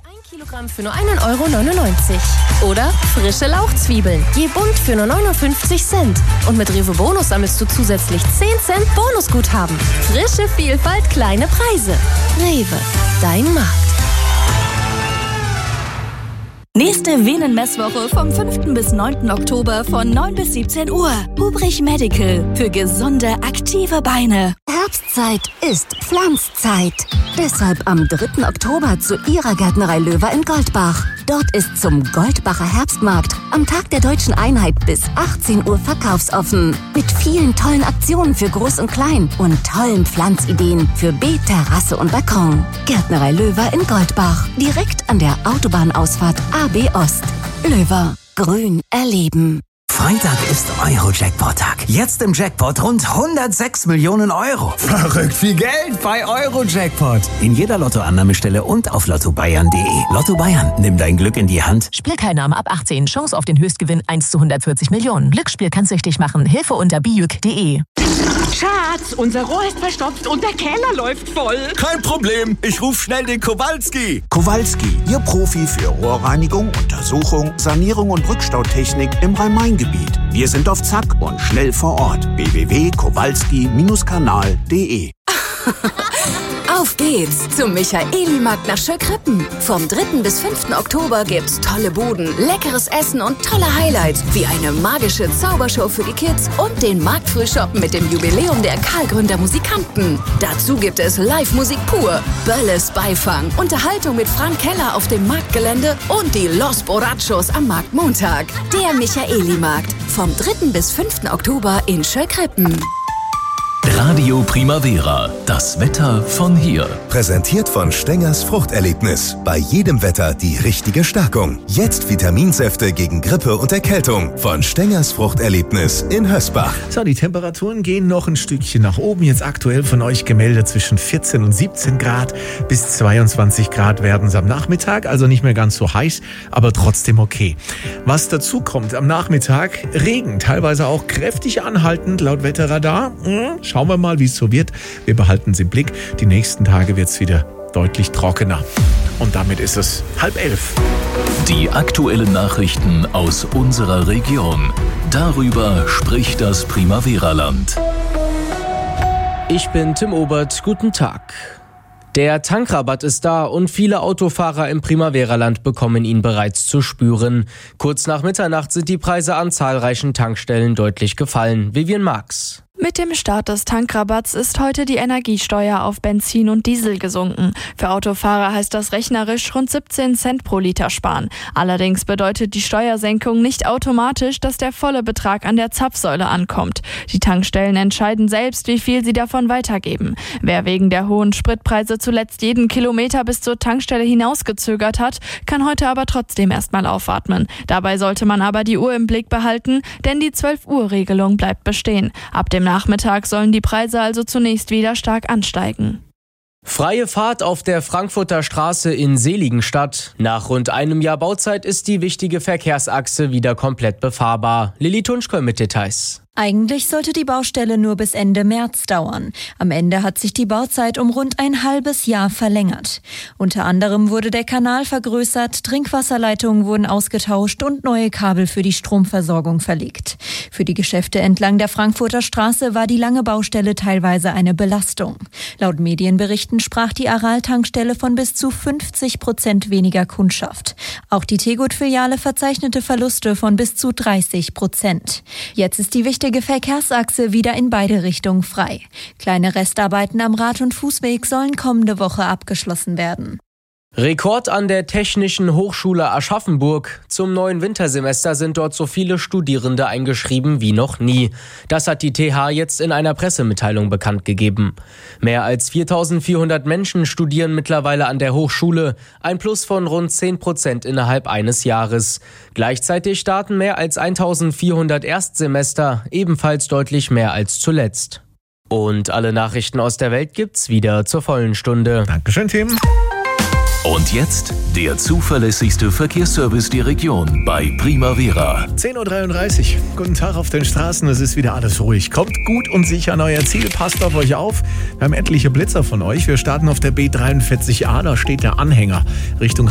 1 Kilogramm für nur 1,99 €. Oder frische Lauchzwiebeln, je bunt für nur 59 Cent. Und mit Rewe Bonus sammelst du zusätzlich 10 Cent Bonusguthaben. Frische Vielfalt, kleine Preise. Rewe, dein Markt. Nächste Venenmesswoche vom 5. bis 9. Oktober von 9 bis 17 Uhr. Hubrich Medical für gesunde, aktive Beine. Herbstzeit ist Pflanzzeit. Deshalb am 3. Oktober zu Ihrer Gärtnerei Löwer in Goldbach. Dort ist zum Goldbacher Herbstmarkt am Tag der Deutschen Einheit bis 18 Uhr verkaufsoffen. Mit vielen tollen Aktionen für Groß und Klein und tollen Pflanzideen für Beet, Terrasse und Balkon. Gärtnerei Löwer in Goldbach. Direkt an der Autobahnausfahrt AB Ost. Löwer. Grün erleben. Freitag ist Euro-Jackpot-Tag. Jetzt im Jackpot rund 106 Millionen Euro. Verrückt viel Geld bei Euro-Jackpot. In jeder Lottoannahmestelle und auf lottobayern.de. Lotto Bayern, nimm dein Glück in die Hand. Spielteilnahme ab 18. Chance auf den Höchstgewinn 1 zu 140 Millionen. Glücksspiel kann süchtig machen. Hilfe unter biüc.de. Schatz, unser Rohr ist verstopft und der Keller läuft voll. Kein Problem, ich rufe schnell den Kowalski. Kowalski, Ihr Profi für Rohrreinigung, Untersuchung, Sanierung und Rückstautechnik im Rhein-Main-Gebiet. Wir sind auf Zack und schnell vor Ort. www.kowalski-kanal.de. Auf geht's zum Michaeli-Markt nach Schöckrippen. Vom 3. bis 5. Oktober gibt's tolle Buden, leckeres Essen und tolle Highlights, wie eine magische Zaubershow für die Kids und den Marktfrühshoppen mit dem Jubiläum der Karlgründer Musikanten. Dazu gibt es Live-Musik pur, Bölles Beifang, Unterhaltung mit Frank Keller auf dem Marktgelände und die Los Borrachos am Marktmontag. Der Michaeli-Markt vom 3. bis 5. Oktober in Schöckrippen. Radio Primavera, das Wetter von hier. Präsentiert von Stengers Fruchterlebnis. Bei jedem Wetter die richtige Stärkung. Jetzt Vitaminsäfte gegen Grippe und Erkältung. Von Stengers Fruchterlebnis in Hösbach. So, die Temperaturen gehen noch ein Stückchen nach oben. Jetzt aktuell von euch gemeldet zwischen 14 und 17 Grad. Bis 22 Grad werden es am Nachmittag. Also nicht mehr ganz so heiß, aber trotzdem okay. Was dazu kommt am Nachmittag, Regen. Teilweise auch kräftig anhaltend laut Wetterradar. Schauen wir mal, wie es so wird. Wir behalten es im Blick. Die nächsten Tage wird es wieder deutlich trockener. Und damit ist es 10:30. Die aktuellen Nachrichten aus unserer Region. Darüber spricht das Primavera-Land. Ich bin Tim Obert. Guten Tag. Der Tankrabatt ist da und viele Autofahrer im Primavera-Land bekommen ihn bereits zu spüren. Kurz nach Mitternacht sind die Preise an zahlreichen Tankstellen deutlich gefallen. Vivian Marx. Mit dem Start des Tankrabatts ist heute die Energiesteuer auf Benzin und Diesel gesunken. Für Autofahrer heißt das rechnerisch rund 17 Cent pro Liter sparen. Allerdings bedeutet die Steuersenkung nicht automatisch, dass der volle Betrag an der Zapfsäule ankommt. Die Tankstellen entscheiden selbst, wie viel sie davon weitergeben. Wer wegen der hohen Spritpreise zuletzt jeden Kilometer bis zur Tankstelle hinausgezögert hat, kann heute aber trotzdem erstmal aufatmen. Dabei sollte man aber die Uhr im Blick behalten, denn die 12-Uhr-Regelung bleibt bestehen. Ab dem Nachmittag sollen die Preise also zunächst wieder stark ansteigen. Freie Fahrt auf der Frankfurter Straße in Seligenstadt. Nach rund einem Jahr Bauzeit ist die wichtige Verkehrsachse wieder komplett befahrbar. Lilly Tunschke mit Details. Eigentlich sollte die Baustelle nur bis Ende März dauern. Am Ende hat sich die Bauzeit um rund ein halbes Jahr verlängert. Unter anderem wurde der Kanal vergrößert, Trinkwasserleitungen wurden ausgetauscht und neue Kabel für die Stromversorgung verlegt. Für die Geschäfte entlang der Frankfurter Straße war die lange Baustelle teilweise eine Belastung. Laut Medienberichten sprach die Aral-Tankstelle von bis zu 50% weniger Kundschaft. Auch die Tegut-Filiale verzeichnete Verluste von bis zu 30%. Jetzt ist die wichtige Verkehrsachse wieder in beide Richtungen frei. Kleine Restarbeiten am Rad- und Fußweg sollen kommende Woche abgeschlossen werden. Rekord an der Technischen Hochschule Aschaffenburg. Zum neuen Wintersemester sind dort so viele Studierende eingeschrieben wie noch nie. Das hat die TH jetzt in einer Pressemitteilung bekannt gegeben. Mehr als 4.400 Menschen studieren mittlerweile an der Hochschule, ein Plus von rund 10% innerhalb eines Jahres. Gleichzeitig starten mehr als 1.400 Erstsemester, ebenfalls deutlich mehr als zuletzt. Und alle Nachrichten aus der Welt gibt's wieder zur vollen Stunde. Dankeschön, Tim. Und jetzt der zuverlässigste Verkehrsservice der Region bei Primavera. 10:33 Uhr. Guten Tag auf den Straßen. Es ist wieder alles ruhig. Kommt gut und sicher an euer Ziel. Passt auf euch auf. Wir haben etliche Blitzer von euch. Wir starten auf der B43A. Da steht der Anhänger Richtung